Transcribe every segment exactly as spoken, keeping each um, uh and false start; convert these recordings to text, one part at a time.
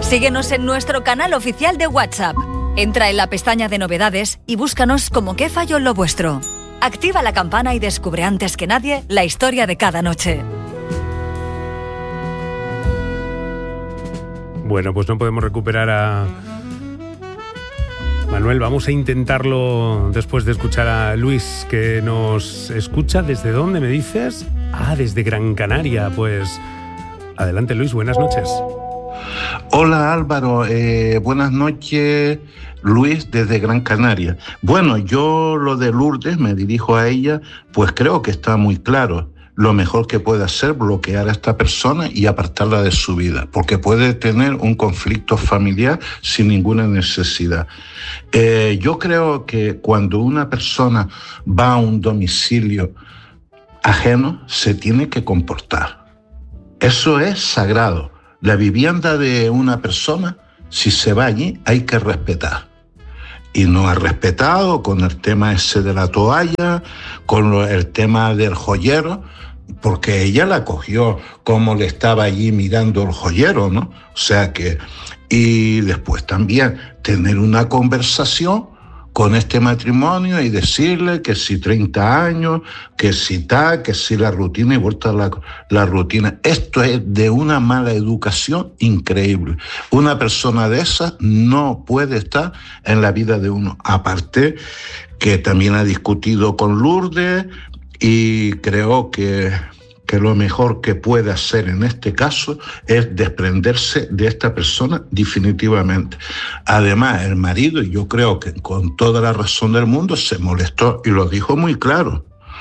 Síguenos en nuestro canal oficial de WhatsApp. Entra en la pestaña de novedades y búscanos como Qué falló lo vuestro. Activa la campana y descubre antes que nadie la historia de cada noche. Bueno, pues no podemos recuperar a Manuel. Vamos a intentarlo después de escuchar a Luis, que nos escucha. ¿Desde dónde me dices? Ah, desde Gran Canaria. Pues adelante, Luis, buenas noches. Hola Álvaro, eh, buenas noches, Luis desde Gran Canaria. Bueno, yo lo de Lourdes, me dirijo a ella, pues creo que está muy claro. Lo mejor que puede hacer es bloquear a esta persona y apartarla de su vida, porque puede tener un conflicto familiar sin ninguna necesidad. Eh, yo creo que cuando una persona va a un domicilio ajeno, se tiene que comportar. Eso es sagrado. La vivienda de una persona, si se va allí, hay que respetar. Y no ha respetado con el tema ese de la toalla, con lo, el tema del joyero, porque ella la cogió como le estaba allí mirando el joyero, ¿no? O sea que... Y después también tener una conversación con este matrimonio y decirle que si treinta años, que si tal, que si la rutina y vuelta a la, la rutina. Esto es de una mala educación increíble. Una persona de esas no puede estar en la vida de uno. Aparte que también ha discutido con Lourdes y creo que... que lo mejor que puede hacer en este caso es desprenderse de esta persona definitivamente. Además, el marido, yo creo que con toda la razón del mundo, se molestó y lo dijo muy claro.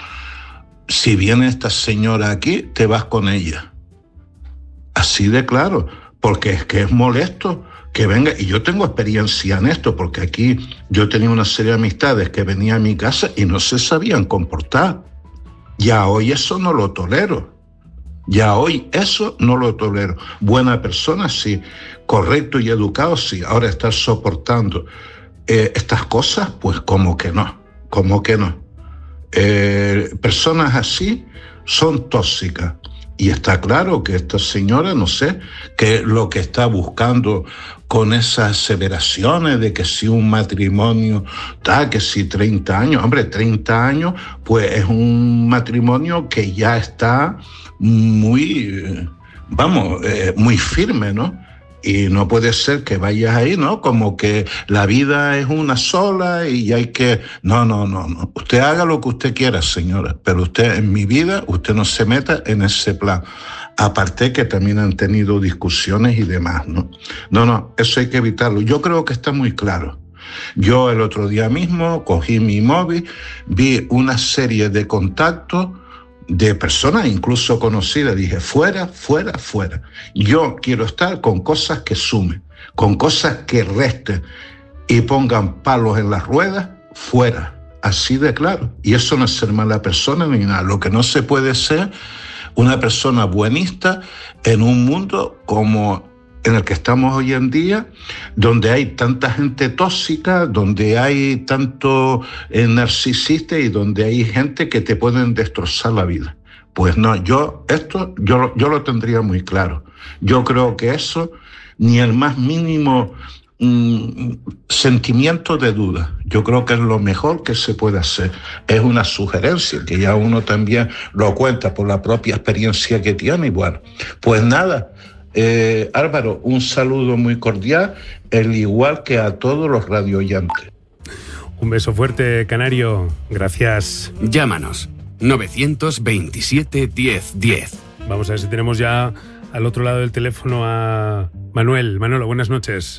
Si viene esta señora aquí, te vas con ella. Así de claro, porque es que es molesto que venga, y yo tengo experiencia en esto, porque aquí yo tenía una serie de amistades que venían a mi casa y no se sabían comportar. Ya hoy eso no lo tolero. Ya hoy eso no lo tolero. Buena persona, sí. Correcto y educado, sí. Ahora estar soportando eh, estas cosas, pues como que no. Como que no. Eh, personas así son tóxicas. Y está claro que esta señora, no sé, que lo que está buscando con esas aseveraciones de que si un matrimonio, tal, que si treinta años, hombre, treinta años, pues es un matrimonio que ya está muy, vamos, eh, muy firme, ¿no? Y no puede ser que vayas ahí, ¿no? Como que la vida es una sola y hay que... No, no, no, no. Usted haga lo que usted quiera, señora, pero usted en mi vida, usted no se meta en ese plan. Aparte que también han tenido discusiones y demás, ¿no? No, no, eso hay que evitarlo. Yo creo que está muy claro. Yo el otro día mismo cogí mi móvil, vi una serie de contactos de personas incluso conocidas, dije, fuera, fuera, fuera. Yo quiero estar con cosas que sumen, con cosas que resten y pongan palos en las ruedas, fuera. Así de claro. Y eso no es ser mala persona ni nada. Lo que no se puede ser una persona buenista en un mundo como en el que estamos hoy en día, donde hay tanta gente tóxica, donde hay tanto eh, narcisista y donde hay gente que te pueden destrozar la vida. Pues no, yo esto yo, yo lo tendría muy claro. Yo creo que eso, ni el más mínimo mmm, sentimiento de duda. Yo creo que es lo mejor que se puede hacer. Es una sugerencia que ya uno también lo cuenta por la propia experiencia que tiene. Y bueno, pues nada. Eh, Álvaro, un saludo muy cordial, el igual que a todos los radioyentes. Un beso fuerte, Canario. Gracias. Llámanos. novecientos veintisiete diez diez. Vamos a ver si tenemos ya al otro lado del teléfono a Manuel. Manolo, buenas noches.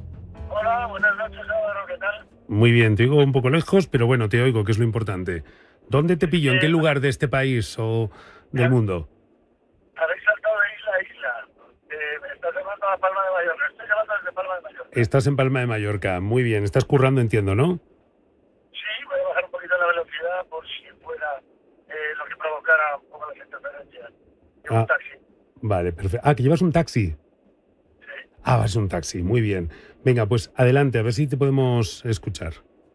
Hola, buenas noches, Álvaro, ¿qué tal? Muy bien, te oigo un poco lejos, pero bueno, te oigo, que es lo importante. ¿Dónde te pillo? ¿En qué lugar de este país o del mundo? Habéis saltado de isla a isla. Eh, estás llamando a Palma de Mallorca. Estoy llamando desde Palma de Mallorca. Estás en Palma de Mallorca. Muy bien, estás currando, entiendo, ¿no? Sí, voy a bajar un poquito la velocidad por si fuera eh, lo que provocara un poco las interferencias. Llevo Ah, un taxi. Vale, perfecto. Ah, que llevas un taxi. Sí. Ah, vas un taxi, muy bien. Venga, pues adelante, a ver si te podemos escuchar.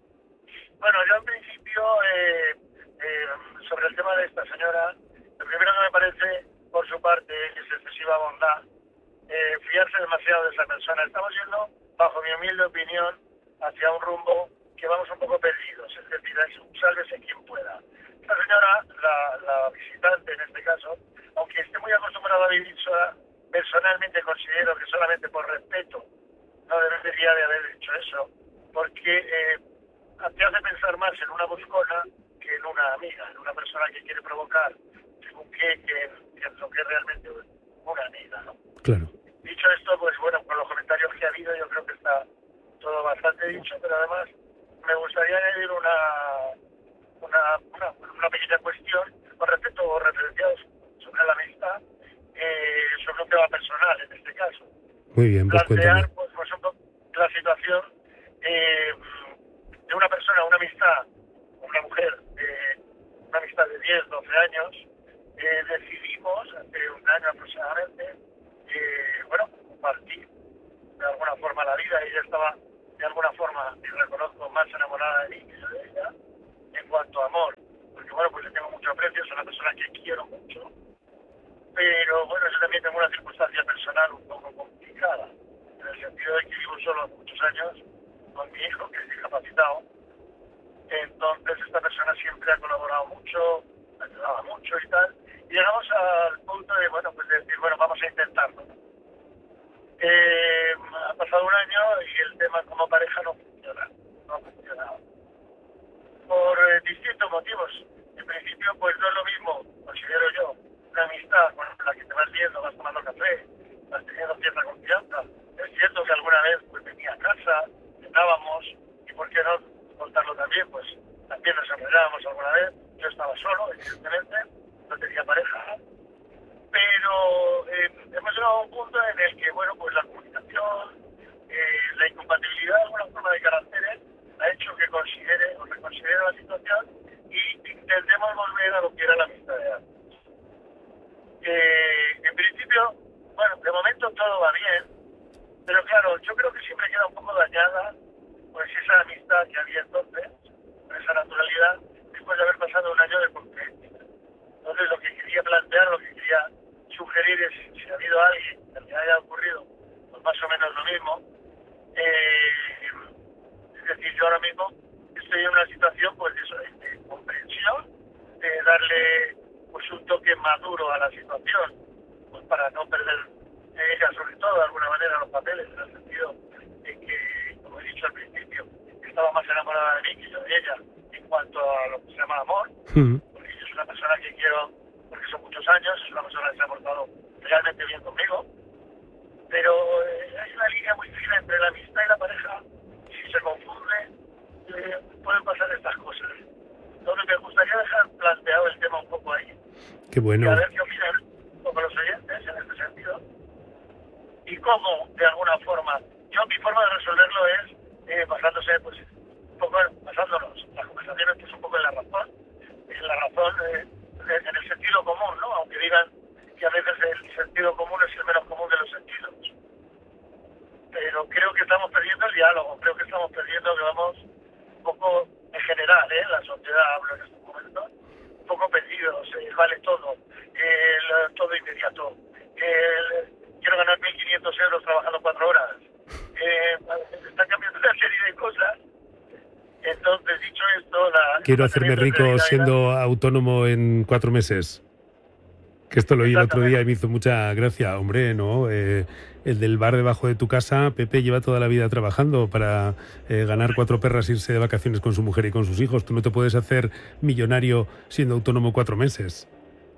Bueno, yo en principio, eh, eh, sobre el tema de esta señora, lo primero que me parece, por su parte, es excesiva bondad, eh, fiarse esperarse demasiado de esa persona. Estamos yendo, bajo mi humilde opinión, hacia un rumbo que vamos un poco perdidos, es decir, es un sálvese quien pueda. Esta señora, la, la visitante en este caso, aunque esté muy acostumbrada a vivir sola, personalmente considero que solamente por respeto no debería de haber hecho eso, porque eh, te hace pensar más en una buscona que en una amiga, en una persona que quiere provocar, según qué, que, que es lo que es realmente una amiga, ¿no? Claro. Dicho esto, pues bueno, con los comentarios que ha habido yo creo que está todo bastante dicho, pero además me gustaría añadir una una, una, una pequeña cuestión con respecto a referenciados sobre la amistad, eh, sobre un tema personal en este caso. Muy bien, pues plantear cuéntame. pues, pues, un poco la situación eh, de una persona, una amistad, una mujer, eh, una amistad de diez, doce años, eh, decidimos hace un año aproximadamente, eh, bueno, compartir de alguna forma la vida. Ella estaba de alguna forma, y reconozco, más enamorada de mí que yo de ella, en cuanto a amor, porque bueno, pues le tengo mucho aprecio, es una persona que quiero mucho, pero bueno, yo también tengo una circunstancia personal un poco complicada, en el sentido de que vivo solo hace muchos años con mi hijo, que es discapacitado. Entonces esta persona siempre ha colaborado mucho, ayudaba mucho y tal, y llegamos al punto de, bueno, pues de decir, bueno, vamos a intentarlo. Eh, ha pasado un año y el tema como pareja no funciona, no ha funcionado. Por eh, distintos motivos. En principio, pues no es lo mismo, considero yo, una amistad con la que te vas viendo, vas tomando café, vas teniendo cierta confianza. Es cierto que alguna vez pues venía a casa, cenábamos, y por qué no contarlo también, pues también nos enrollábamos alguna vez. Yo estaba solo, evidentemente, no tenía pareja, pero eh, hemos llegado a un punto en el que, bueno, pues la comunicación, eh, la incompatibilidad de alguna forma de caracteres ha hecho que considere o reconsidere la situación y intentemos volver a lo que era la amistad de antes. Eh, en principio, bueno, de momento todo va bien, pero claro, yo creo que siempre queda un poco dañada pues esa amistad que había entonces, esa naturalidad, después de haber pasado un año de convivencia. Entonces lo que quería plantear, lo que quería sugerir es, si ha habido alguien que le haya ocurrido pues más o menos lo mismo, eh, es decir, yo ahora mismo estoy en una situación pues de, eso, de comprensión, de darle pues un toque maduro a la situación, pues para no perder ella sobre todo de alguna manera los papeles, en el sentido de que, como he dicho al principio, estaba más enamorada de mí que yo de ella en cuanto a lo que se llama amor, Mm. porque ella es una persona que quiero porque son muchos años, es una persona que se ha portado realmente bien conmigo, pero eh, hay una línea muy fina entre la amistad y la pareja. Si se confunde, eh, pueden pasar estas cosas. Entonces me gustaría dejar planteado el tema un poco ahí. Qué bueno. Y a ver qué opinan un poco los oyentes en este sentido. Y cómo, de alguna forma, yo mi forma de resolverlo es eh, basándose, pues, un poco, basándonos las conversaciones, pues un poco en la razón, en la razón, eh, en el sentido común, ¿no? Aunque digan que a veces el sentido común es el menos común de los sentidos. Pero creo que estamos perdiendo el diálogo, creo que estamos perdiendo, que vamos un poco en general, ¿eh? La sociedad, hablo en estos momentos, un poco perdidos, eh, vale todo, el, todo inmediato. El, quiero ganar mil quinientos euros trabajando cuatro horas. Eh, están cambiando una serie de cosas. Entonces, dicho esto, la... Quiero hacerme rico siendo autónomo en cuatro meses. Que esto lo oí el otro día y me hizo mucha gracia. Hombre, ¿no? Eh, el del bar debajo de tu casa, Pepe lleva toda la vida trabajando para eh, ganar cuatro perras, irse de vacaciones con su mujer y con sus hijos. Tú no te puedes hacer millonario siendo autónomo cuatro meses.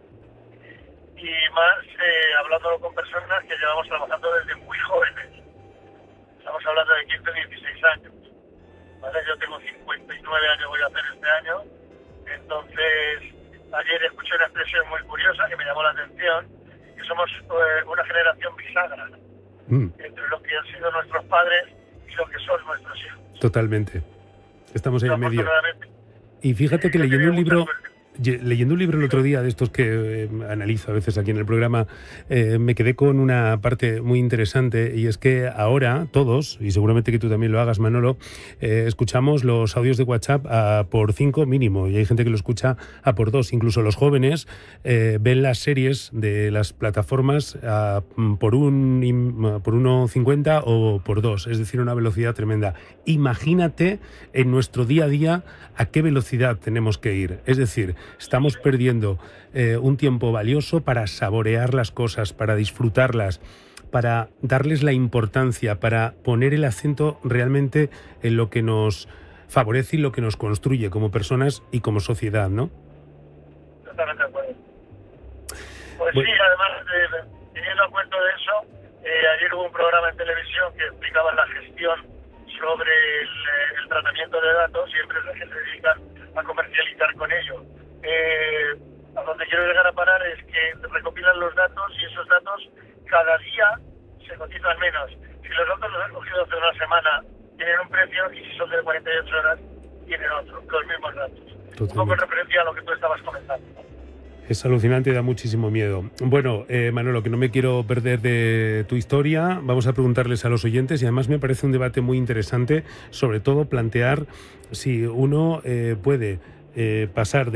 Y más eh, hablándolo con personas que llevamos trabajando desde muy jóvenes. Estamos hablando de quince, dieciséis años. ¿Vale? Yo tengo cincuenta y nueve años, voy a hacer este año. Entonces, ayer escuché una expresión muy curiosa que me llamó la atención, que somos eh, una generación bisagra, mm. entre lo que han sido nuestros padres y lo que son nuestros hijos. Totalmente. Estamos ahí en medio. Y fíjate que leyendo un libro, leyendo un libro el otro día de estos que eh, analizo a veces aquí en el programa, eh, me quedé con una parte muy interesante, y es que ahora todos, y seguramente que tú también lo hagas, Manolo, eh, escuchamos los audios de WhatsApp a por cinco mínimo, y hay gente que lo escucha a por dos. Incluso los jóvenes eh, ven las series de las plataformas a, por un por uno cincuenta o por dos, es decir, una velocidad tremenda. Imagínate en nuestro día a día a qué velocidad tenemos que ir. Es decir, estamos perdiendo eh, un tiempo valioso para saborear las cosas, para disfrutarlas, para darles la importancia, para poner el acento realmente en lo que nos favorece y lo que nos construye como personas y como sociedad, ¿no? Totalmente de acuerdo. Pues bueno. Sí, además, eh, teniendo en cuenta de eso, eh, ayer hubo un programa en televisión que explicaba la gestión sobre el, el tratamiento de datos y empresas que se dedican a comercializar con ello. Eh, a donde quiero llegar a parar es que recopilan los datos y esos datos cada día se cotizan menos. Si los datos los han cogido hace una semana, tienen un precio, y si son de cuarenta y ocho horas, tienen otro, los mismos datos. Totalmente. Un poco en referencia a lo que tú estabas comentando. Es alucinante y da muchísimo miedo. Bueno, eh, Manolo, que no me quiero perder de tu historia, vamos a preguntarles a los oyentes, y además me parece un debate muy interesante, sobre todo plantear si uno eh, puede eh, pasar de